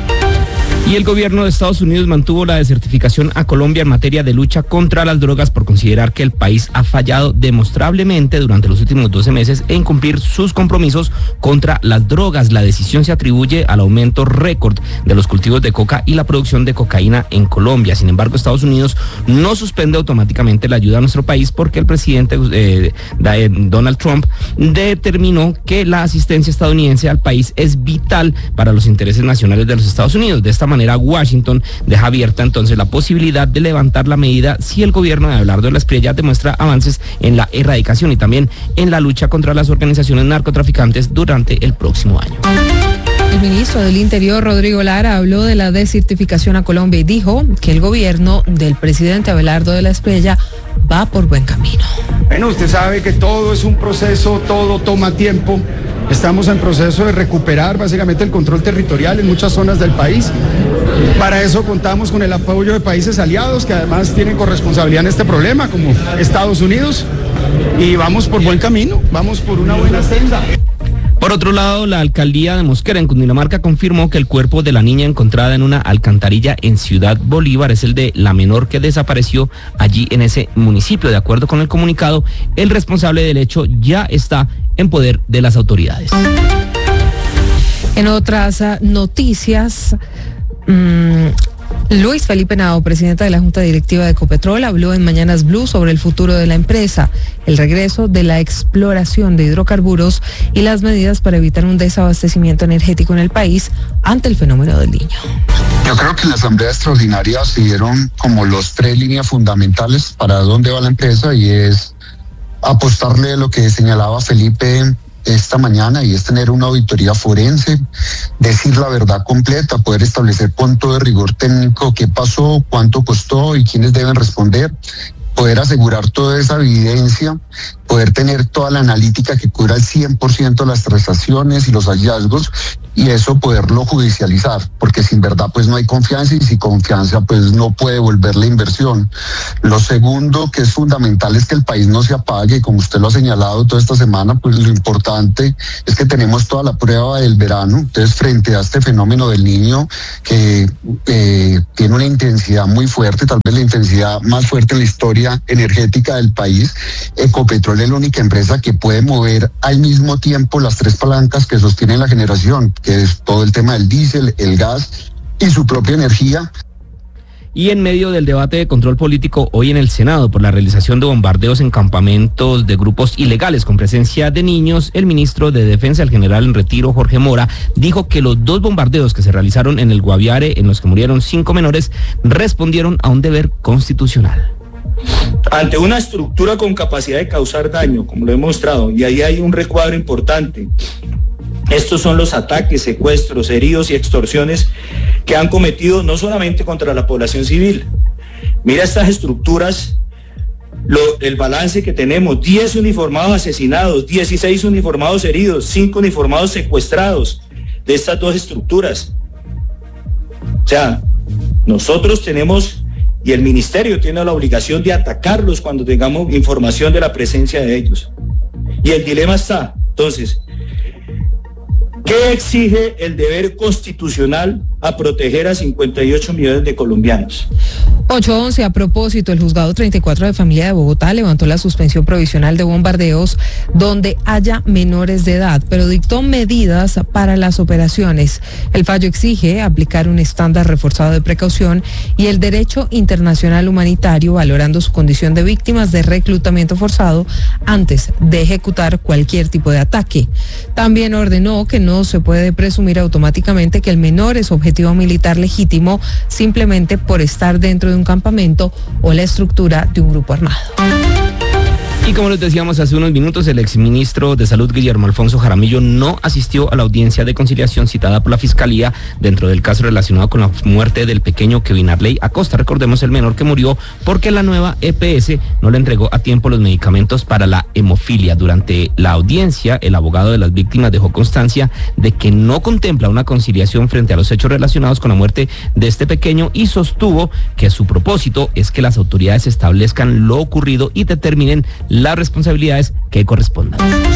Y el gobierno de Estados Unidos mantuvo la desertificación a Colombia en materia de lucha contra las drogas por considerar que el país ha fallado demostrablemente durante los últimos 12 meses en cumplir sus compromisos contra las drogas. La decisión se atribuye al aumento récord de los cultivos de coca y la producción de cocaína en Colombia. Sin embargo, Estados Unidos no suspende automáticamente la ayuda a nuestro país porque el presidente Donald Trump determinó que la asistencia estadounidense al país es vital para los intereses nacionales de los Estados Unidos. De esta manera, Washington deja abierta entonces la posibilidad de levantar la medida si el gobierno de Abelardo de la Espriella demuestra avances en la erradicación y también en la lucha contra las organizaciones narcotraficantes durante el próximo año. El ministro del Interior, Rodrigo Lara, habló de la desertificación a Colombia y dijo que el gobierno del presidente Abelardo de la Espriella va por buen camino. Bueno, usted sabe que todo es un proceso, todo toma tiempo. Estamos en proceso de recuperar básicamente el control territorial en muchas zonas del país. Para eso contamos con el apoyo de países aliados que además tienen corresponsabilidad en este problema, como Estados Unidos, y vamos por buen camino, vamos por una buena senda. Por otro lado, la alcaldía de Mosquera, en Cundinamarca, confirmó que el cuerpo de la niña encontrada en una alcantarilla en Ciudad Bolívar es el de la menor que desapareció allí en ese municipio. De acuerdo con el comunicado, el responsable del hecho ya está en poder de las autoridades. En otras noticias, Luis Felipe Nao, presidente de la Junta Directiva de Ecopetrol, habló en Mañanas Blue sobre el futuro de la empresa, el regreso de la exploración de hidrocarburos y las medidas para evitar un desabastecimiento energético en el país ante el fenómeno del Niño. Yo creo que en la Asamblea Extraordinaria se dieron como los 3 líneas fundamentales para dónde va la empresa, y es apostarle a lo que señalaba Felipe esta mañana, y es tener una auditoría forense, decir la verdad completa, poder establecer con todo el rigor técnico qué pasó, cuánto costó y quiénes deben responder, poder asegurar toda esa evidencia, poder tener toda la analítica que cubra el 100% las transacciones y los hallazgos, y eso poderlo judicializar, porque sin verdad pues no hay confianza, y sin confianza pues no puede volver la inversión. Lo segundo que es fundamental es que el país no se apague, y como usted lo ha señalado toda esta semana, pues lo importante es que tenemos toda la prueba del verano. Entonces, frente a este fenómeno del Niño que tiene una intensidad muy fuerte, tal vez la intensidad más fuerte en la historia energética del país, Ecopetrol es la única empresa que puede mover al mismo tiempo las 3 palancas que sostienen la generación, que es todo el tema del diésel, el gas y su propia energía. Y en medio del debate de control político hoy en el Senado por la realización de bombardeos en campamentos de grupos ilegales con presencia de niños, el ministro de Defensa, el general en retiro Jorge Mora, dijo que los 2 bombardeos que se realizaron en el Guaviare, en los que murieron 5 menores, respondieron a un deber constitucional. Ante una estructura con capacidad de causar daño, como lo he mostrado, y ahí hay un recuadro importante. Estos son los ataques, secuestros, heridos y extorsiones que han cometido no solamente contra la población civil. Mira estas estructuras, el balance que tenemos: 10 uniformados asesinados, 16 uniformados heridos, 5 uniformados secuestrados de estas 2 estructuras. O sea, nosotros tenemos, y el ministerio tiene la obligación de atacarlos cuando tengamos información de la presencia de ellos. Y el dilema está, entonces, ¿qué exige el deber constitucional a proteger a 58 millones de colombianos? 8:11, a propósito, el juzgado 34 de familia de Bogotá levantó la suspensión provisional de bombardeos donde haya menores de edad, pero dictó medidas para las operaciones. El fallo exige aplicar un estándar reforzado de precaución y el derecho internacional humanitario, valorando su condición de víctimas de reclutamiento forzado antes de ejecutar cualquier tipo de ataque. También ordenó que no se puede presumir automáticamente que el menor es objetivo militar legítimo simplemente por estar dentro de un campamento o la estructura de un grupo armado. Y como les decíamos hace unos minutos, el exministro de Salud, Guillermo Alfonso Jaramillo, no asistió a la audiencia de conciliación citada por la Fiscalía dentro del caso relacionado con la muerte del pequeño Kevin Arley Acosta. Recordemos, el menor que murió porque la nueva EPS no le entregó a tiempo los medicamentos para la hemofilia. Durante la audiencia, el abogado de las víctimas dejó constancia de que no contempla una conciliación frente a los hechos relacionados con la muerte de este pequeño, y sostuvo que su propósito es que las autoridades establezcan lo ocurrido y determinen las responsabilidades que correspondan.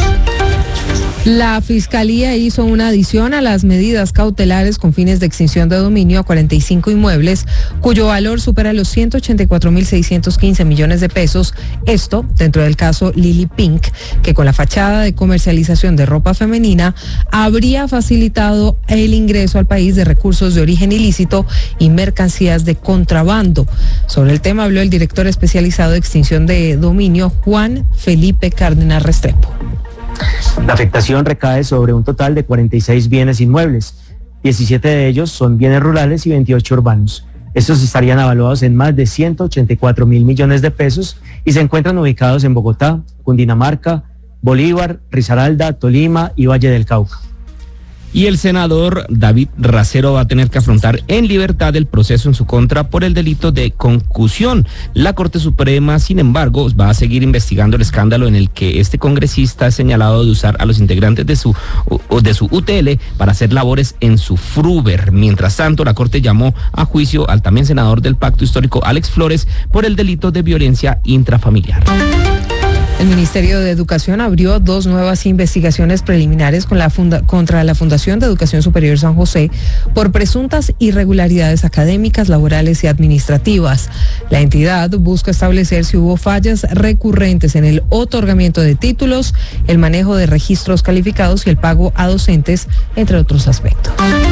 La Fiscalía hizo una adición a las medidas cautelares con fines de extinción de dominio a 45 inmuebles, cuyo valor supera los 184.615 millones de pesos. Esto dentro del caso Lily Pink, que con la fachada de comercialización de ropa femenina habría facilitado el ingreso al país de recursos de origen ilícito y mercancías de contrabando. Sobre el tema habló el director especializado de extinción de dominio, Juan Felipe Cárdenas Restrepo. La afectación recae sobre un total de 46 bienes inmuebles. 17 de ellos son bienes rurales y 28 urbanos. Estos estarían avaluados en más de 184.000 millones de pesos y se encuentran ubicados en Bogotá, Cundinamarca, Bolívar, Risaralda, Tolima y Valle del Cauca. Y el senador David Racero va a tener que afrontar en libertad el proceso en su contra por el delito de concusión. La Corte Suprema, sin embargo, va a seguir investigando el escándalo en el que este congresista es señalado de usar a los integrantes de su UTL para hacer labores en su Fruber. Mientras tanto, la Corte llamó a juicio al también senador del Pacto Histórico, Alex Flores, por el delito de violencia intrafamiliar. El Ministerio de Educación abrió 2 nuevas investigaciones preliminares contra la Fundación de Educación Superior San José por presuntas irregularidades académicas, laborales y administrativas. La entidad busca establecer si hubo fallas recurrentes en el otorgamiento de títulos, el manejo de registros calificados y el pago a docentes, entre otros aspectos.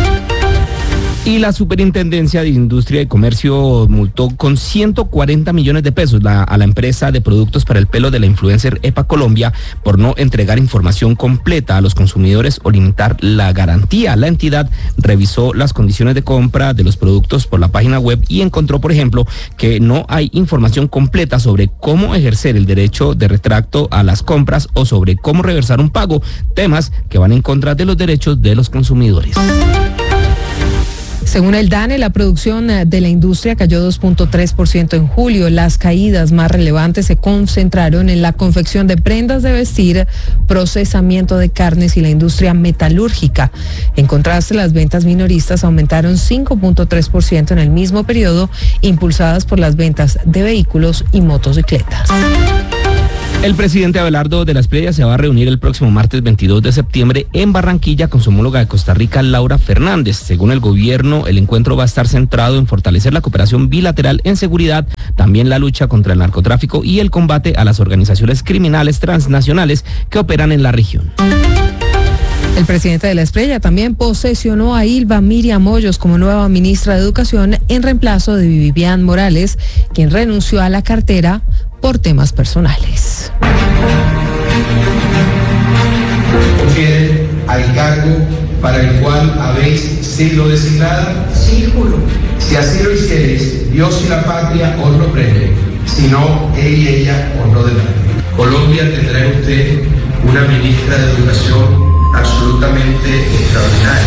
Y la Superintendencia de Industria y Comercio multó con 140 millones de pesos a la empresa de productos para el pelo de la influencer EPA Colombia por no entregar información completa a los consumidores o limitar la garantía. La entidad revisó las condiciones de compra de los productos por la página web y encontró, por ejemplo, que no hay información completa sobre cómo ejercer el derecho de retracto a las compras o sobre cómo reversar un pago, temas que van en contra de los derechos de los consumidores. Según el DANE, la producción de la industria cayó 2.3% en julio. Las caídas más relevantes se concentraron en la confección de prendas de vestir, procesamiento de carnes y la industria metalúrgica. En contraste, las ventas minoristas aumentaron 5.3% en el mismo periodo, impulsadas por las ventas de vehículos y motocicletas. El presidente Abelardo de la Espriella se va a reunir el próximo martes 22 de septiembre en Barranquilla con su homóloga de Costa Rica, Laura Fernández. Según el gobierno, el encuentro va a estar centrado en fortalecer la cooperación bilateral en seguridad, también la lucha contra el narcotráfico y el combate a las organizaciones criminales transnacionales que operan en la región. El presidente de la Espriella también posesionó a Ilva Miriam Hoyos como nueva ministra de Educación en reemplazo de Vivian Morales, quien renunció a la cartera por temas personales. ¿Confieren al cargo para el cual habéis sido designada? Sí, juro. Si así lo hiciereis, Dios y la patria os lo premien. Si no, él y ella os lo deberán. Colombia tendrá en usted una ministra de Educación absolutamente extraordinaria.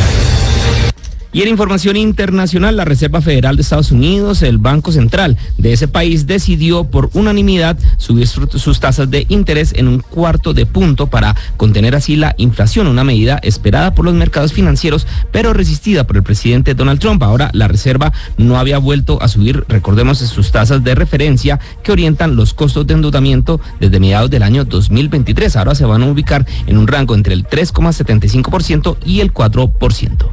Y en información internacional, la Reserva Federal de Estados Unidos, el Banco Central de ese país, decidió por unanimidad subir sus tasas de interés en 1/4 punto para contener así la inflación, una medida esperada por los mercados financieros, pero resistida por el presidente Donald Trump. Ahora la Reserva no había vuelto a subir, recordemos, sus tasas de referencia que orientan los costos de endeudamiento desde mediados del año 2023. Ahora se van a ubicar en un rango entre el 3,75% y el 4%.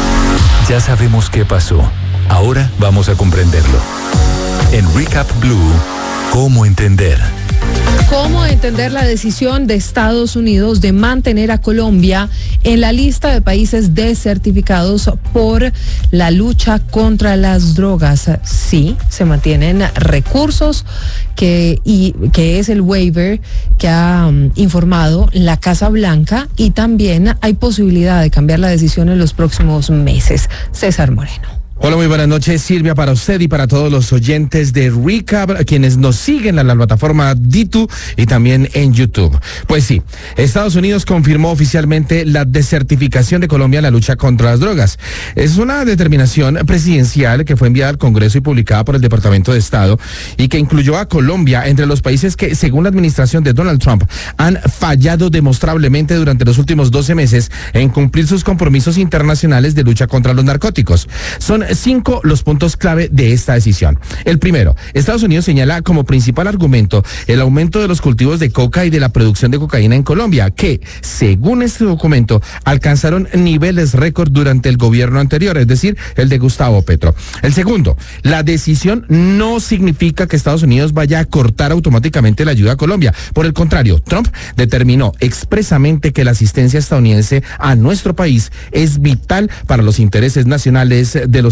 Ya sabemos qué pasó. Ahora vamos a comprenderlo. En Recap Blue, ¿cómo entender? ¿Cómo entender la decisión de Estados Unidos de mantener a Colombia en la lista de países desertificados por la lucha contra las drogas? Sí, se mantienen recursos que es el waiver que ha informado la Casa Blanca, y también hay posibilidad de cambiar la decisión en los próximos meses. César Moreno. Hola, muy buenas noches, Silvia, para usted y para todos los oyentes de Recap, quienes nos siguen en la plataforma D2 y también en YouTube. Pues sí, Estados Unidos confirmó oficialmente la desertificación de Colombia en la lucha contra las drogas. Es una determinación presidencial que fue enviada al Congreso y publicada por el Departamento de Estado y que incluyó a Colombia entre los países que, según la administración de Donald Trump, han fallado demostrablemente durante los últimos 12 meses en cumplir sus compromisos internacionales de lucha contra los narcóticos. Son 5 los puntos clave de esta decisión. El primero, Estados Unidos señala como principal argumento el aumento de los cultivos de coca y de la producción de cocaína en Colombia, que, según este documento, alcanzaron niveles récord durante el gobierno anterior, es decir, el de Gustavo Petro. El segundo, la decisión no significa que Estados Unidos vaya a cortar automáticamente la ayuda a Colombia. Por el contrario, Trump determinó expresamente que la asistencia estadounidense a nuestro país es vital para los intereses nacionales de los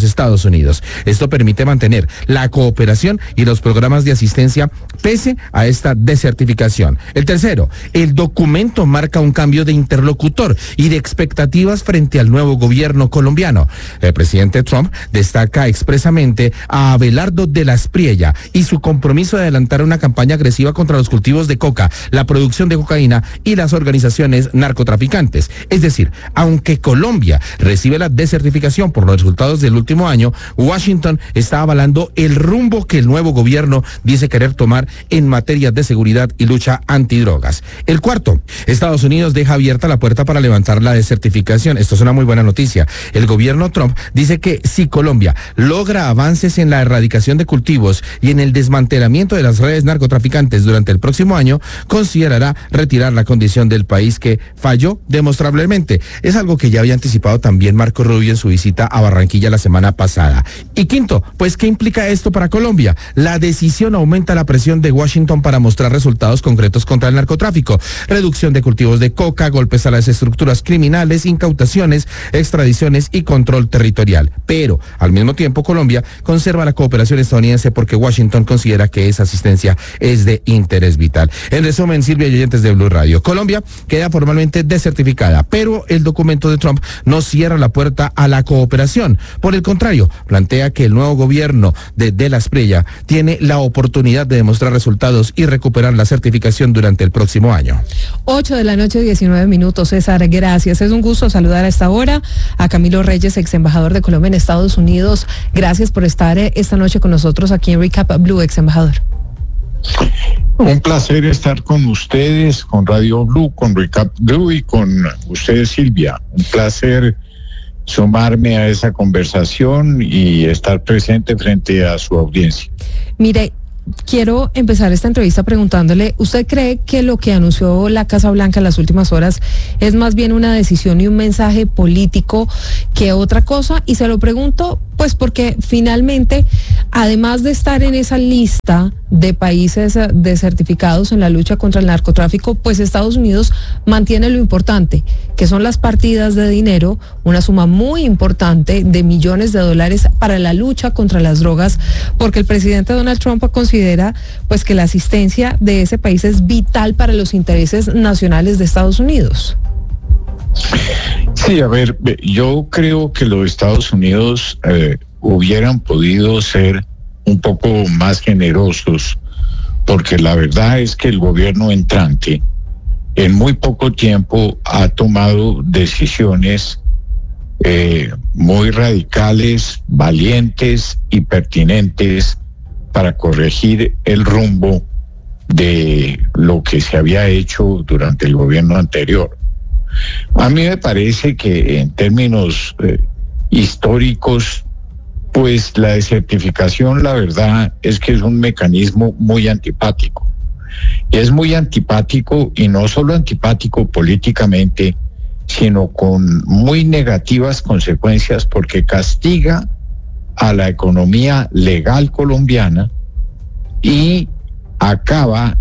Estados Unidos. Esto permite mantener la cooperación y los programas de asistencia pese a esta desertificación. El tercero, el documento marca un cambio de interlocutor y de expectativas frente al nuevo gobierno colombiano. El presidente Trump destaca expresamente a Abelardo de la Espriella y su compromiso de adelantar una campaña agresiva contra los cultivos de coca, la producción de cocaína y las organizaciones narcotraficantes. Es decir, aunque Colombia recibe la desertificación por los resultados del último año, Washington está avalando el rumbo que el nuevo gobierno dice querer tomar en materia de seguridad y lucha antidrogas. El cuarto, Estados Unidos deja abierta la puerta para levantar la desertificación. Esto es una muy buena noticia. El gobierno Trump dice que si Colombia logra avances en la erradicación de cultivos y en el desmantelamiento de las redes narcotraficantes durante el próximo año, considerará retirar la condición del país que falló demostrablemente. Es algo que ya había anticipado también Marco Rubio en su visita a Barranquilla la semana pasada. Y quinto, pues ¿qué implica esto para Colombia? La decisión aumenta la presión de Washington para mostrar resultados concretos contra el narcotráfico, reducción de cultivos de coca, golpes a las estructuras criminales, incautaciones, extradiciones y control territorial. Pero, al mismo tiempo, Colombia conserva la cooperación estadounidense porque Washington considera que esa asistencia es de interés vital. En resumen, Silvia y oyentes de Blue Radio, Colombia queda formalmente desertificada, pero el documento de Trump no cierra la puerta a la cooperación. Por el contrario, plantea que el nuevo gobierno de la Espriella tiene la oportunidad de demostrar resultados y recuperar la certificación durante el próximo año. 8:19 p.m, César, gracias. Es un gusto saludar a esta hora a Camilo Reyes, ex embajador de Colombia en Estados Unidos. Gracias por estar esta noche con nosotros aquí en Recap Blue, ex embajador. Un placer estar con ustedes, con Radio Blue, con Recap Blue y con ustedes, Silvia. Un placer sumarme a esa conversación y estar presente frente a su audiencia. Mire, quiero empezar esta entrevista preguntándole, ¿usted cree que lo que anunció la Casa Blanca en las últimas horas es más bien una decisión y un mensaje político que otra cosa? Y se lo pregunto pues porque finalmente, además de estar en esa lista de países desertificados en la lucha contra el narcotráfico, pues Estados Unidos mantiene lo importante, que son las partidas de dinero, una suma muy importante de millones de dólares para la lucha contra las drogas, porque el presidente Donald Trump considera pues que la asistencia de ese país es vital para los intereses nacionales de Estados Unidos. Sí, a ver, yo creo que los Estados Unidos hubieran podido ser un poco más generosos, porque la verdad es que el gobierno entrante en muy poco tiempo ha tomado decisiones muy radicales, valientes y pertinentes para corregir el rumbo de lo que se había hecho durante el gobierno anterior. A mí me parece que en términos históricos, pues la desertificación, la verdad es que es un mecanismo muy antipático. Es muy antipático, y no solo antipático políticamente, sino con muy negativas consecuencias, porque castiga a la economía legal colombiana y acaba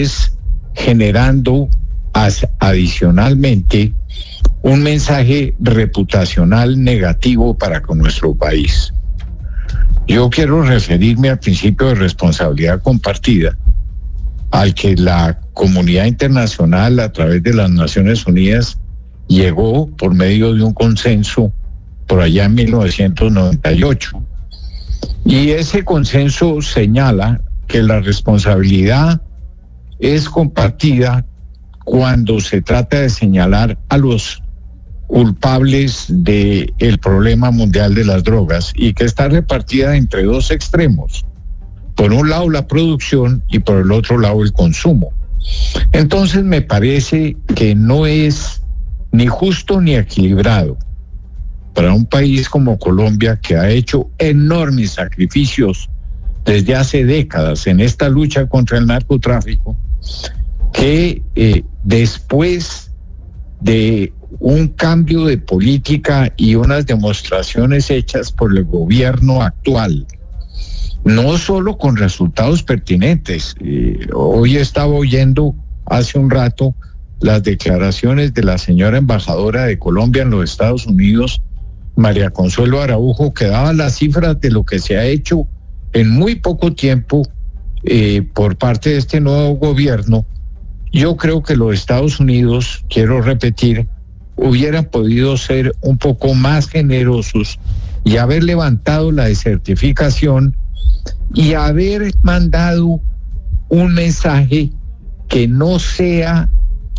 generando adicionalmente un mensaje reputacional negativo para con nuestro país. Yo quiero referirme al principio de responsabilidad compartida, al que la comunidad internacional a través de las Naciones Unidas llegó por medio de un consenso por allá en 1998. Y ese consenso señala que la responsabilidad es compartida cuando se trata de señalar a los culpables del problema mundial de las drogas, y que está repartida entre dos extremos. Por un lado la producción y por el otro lado el consumo. Entonces me parece que no es ni justo ni equilibrado para un país como Colombia, que ha hecho enormes sacrificios desde hace décadas en esta lucha contra el narcotráfico, que después de un cambio de política y unas demostraciones hechas por el gobierno actual, no solo con resultados pertinentes. Hoy estaba oyendo hace un rato las declaraciones de la señora embajadora de Colombia en los Estados Unidos, María Consuelo Araujo, que daba las cifras de lo que se ha hecho en muy poco tiempo por parte de este nuevo gobierno. Yo creo que los Estados Unidos, quiero repetir, hubieran podido ser un poco más generosos y haber levantado la desertificación y haber mandado un mensaje que no sea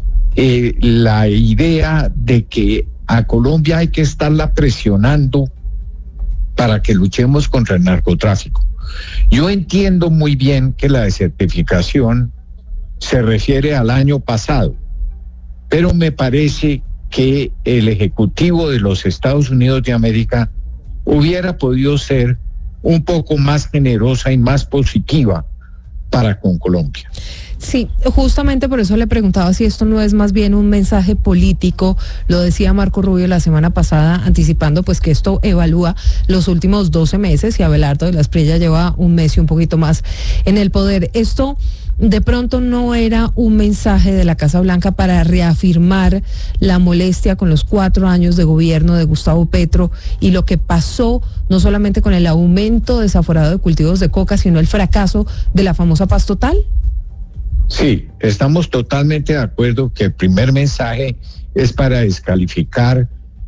la idea de que a Colombia hay que estarla presionando para que luchemos contra el narcotráfico. Yo entiendo muy bien que la desertificación se refiere al año pasado, pero me parece que el Ejecutivo de los Estados Unidos de América hubiera podido ser un poco más generosa y más positiva para con Colombia. Sí, justamente por eso le preguntaba si esto no es más bien un mensaje político. Lo decía Marco Rubio la semana pasada, anticipando pues que esto evalúa los últimos 12 meses y Abelardo de la Espriella lleva un mes y un poquito más en el poder. Esto de pronto no era un mensaje de la Casa Blanca para reafirmar la molestia con los 4 años de gobierno de Gustavo Petro y lo que pasó no solamente con el aumento desaforado de cultivos de coca, sino el fracaso de la famosa paz total. Sí, estamos totalmente de acuerdo que el primer mensaje es para descalificar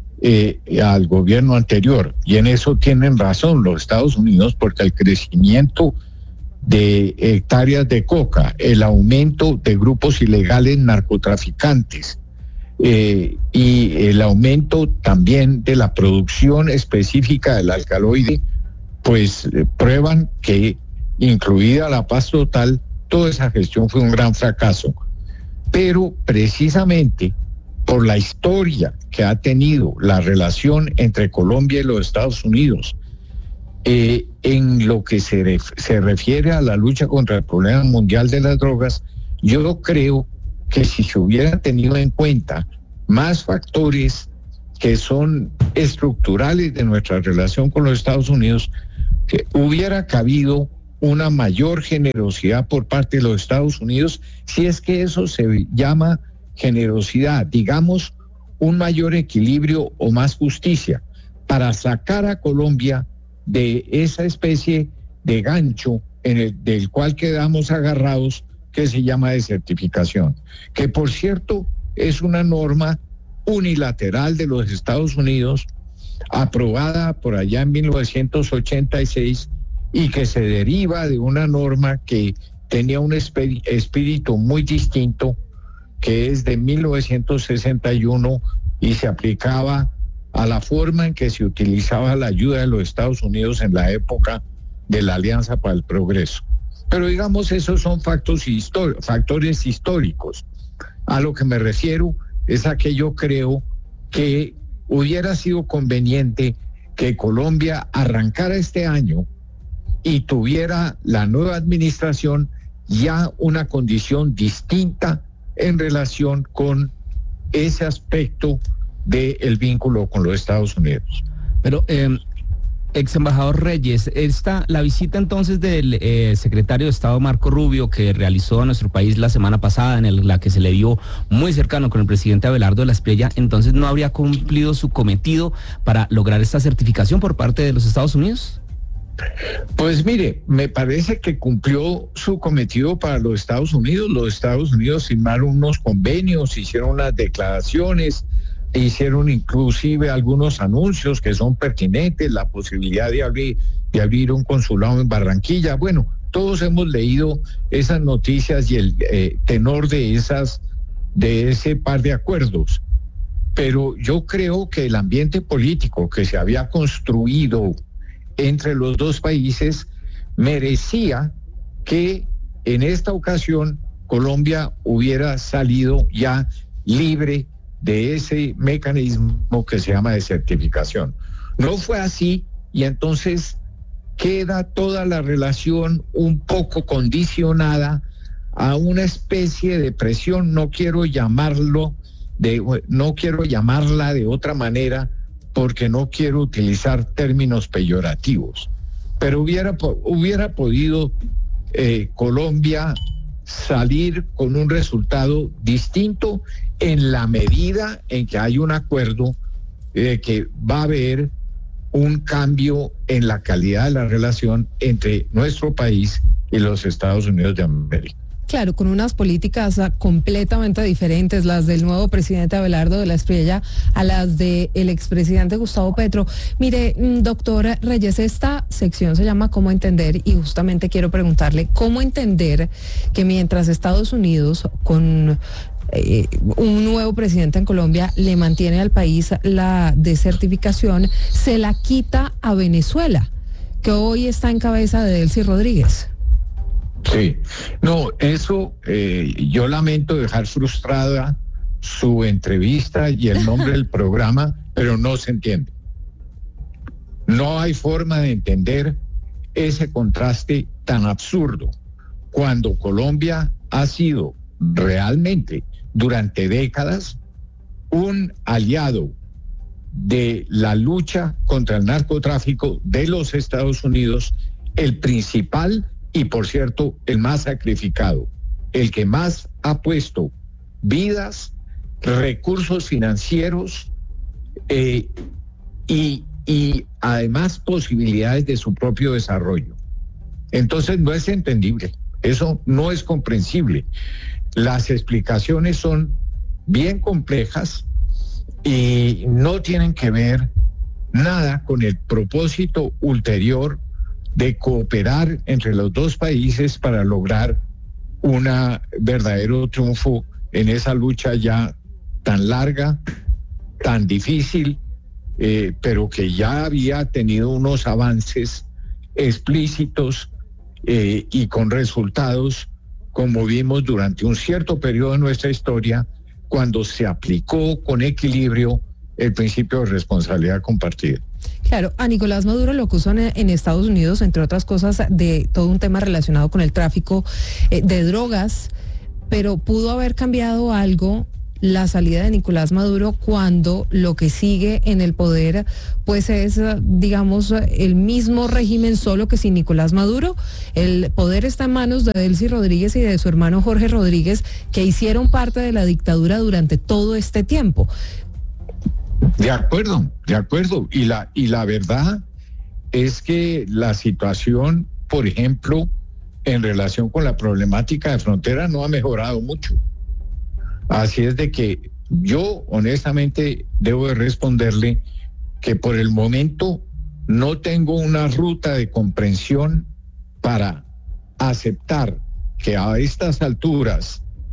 al gobierno anterior, y en eso tienen razón los Estados Unidos, porque el crecimiento de hectáreas de coca, el aumento de grupos ilegales narcotraficantes y el aumento también de la producción específica del alcaloide, pues prueban que, incluida la paz total, toda esa gestión fue un gran fracaso. Pero precisamente por la historia que ha tenido la relación entre Colombia y los Estados Unidos, en lo que se refiere a la lucha contra el problema mundial de las drogas, yo creo que si se hubieran tenido en cuenta más factores que son estructurales de nuestra relación con los Estados Unidos, que hubiera cabido una mayor generosidad por parte de los Estados Unidos, si es que eso se llama generosidad, digamos, un mayor equilibrio o más justicia, para sacar a Colombia de esa especie de gancho del cual quedamos agarrados, que se llama desertificación, que por cierto es una norma unilateral de los Estados Unidos, aprobada por allá en 1986, y que se deriva de una norma que tenía un espíritu muy distinto, que es de 1961, y se aplicaba a la forma en que se utilizaba la ayuda de los Estados Unidos en la época de la Alianza para el Progreso. Pero digamos, esos son factores históricos. A lo que me refiero es a que yo creo que hubiera sido conveniente que Colombia arrancara este año y tuviera la nueva administración ya una condición distinta en relación con ese aspecto del vínculo con los Estados Unidos. Pero, ex embajador Reyes, la visita entonces del secretario de Estado Marco Rubio, que realizó a nuestro país la semana pasada, en la que se le vio muy cercano con el presidente Abelardo de la Espriella, entonces ¿no habría cumplido su cometido para lograr esta certificación por parte de los Estados Unidos? Pues mire, me parece que cumplió su cometido para los Estados Unidos. Los Estados Unidos firmaron unos convenios, hicieron unas declaraciones, hicieron inclusive algunos anuncios que son pertinentes, la posibilidad de abrir un consulado en Barranquilla. Bueno, todos hemos leído esas noticias y el tenor de ese par de acuerdos. Pero yo creo que el ambiente político que se había construido entre los dos países merecía que en esta ocasión Colombia hubiera salido ya libre de ese mecanismo que se llama desertificación. No fue así, y entonces queda toda la relación un poco condicionada a una especie de presión. No quiero llamarla de otra manera, porque no quiero utilizar términos peyorativos, pero hubiera podido Colombia salir con un resultado distinto en la medida en que hay un acuerdo que va a haber un cambio en la calidad de la relación entre nuestro país y los Estados Unidos de América. Claro, con unas políticas completamente diferentes, las del nuevo presidente Abelardo de la Espriella a las del expresidente Gustavo Petro. Mire, doctor Reyes, esta sección se llama ¿Cómo entender? Y justamente quiero preguntarle, ¿cómo entender que mientras Estados Unidos, con un nuevo presidente en Colombia, le mantiene al país la desertificación, se la quita a Venezuela, que hoy está en cabeza de Delcy Rodríguez? Sí, no, eso yo lamento dejar frustrada su entrevista y el nombre del programa, pero no se entiende. No hay forma de entender ese contraste tan absurdo cuando Colombia ha sido realmente durante décadas un aliado de la lucha contra el narcotráfico de los Estados Unidos, el principal y, por cierto, el más sacrificado, el que más ha puesto vidas, recursos financieros y además posibilidades de su propio desarrollo. Entonces no es entendible, eso no es comprensible. Las explicaciones son bien complejas y no tienen que ver nada con el propósito ulterior de cooperar entre los dos países para lograr un verdadero triunfo en esa lucha ya tan larga, tan difícil, pero que ya había tenido unos avances explícitos y con resultados, como vimos durante un cierto periodo de nuestra historia, cuando se aplicó con equilibrio el principio de responsabilidad compartida. Claro, a Nicolás Maduro lo acusan en Estados Unidos, entre otras cosas, de todo un tema relacionado con el tráfico de drogas, pero pudo haber cambiado algo la salida de Nicolás Maduro cuando lo que sigue en el poder pues es, digamos, el mismo régimen, solo que sin Nicolás Maduro. El poder está en manos de Delcy Rodríguez y de su hermano Jorge Rodríguez, que hicieron parte de la dictadura durante todo este tiempo. De acuerdo. Y la verdad es que la situación, por ejemplo, en relación con la problemática de frontera no ha mejorado mucho. Así es de que yo honestamente debo de responderle que por el momento no tengo una ruta de comprensión para aceptar que a estas alturas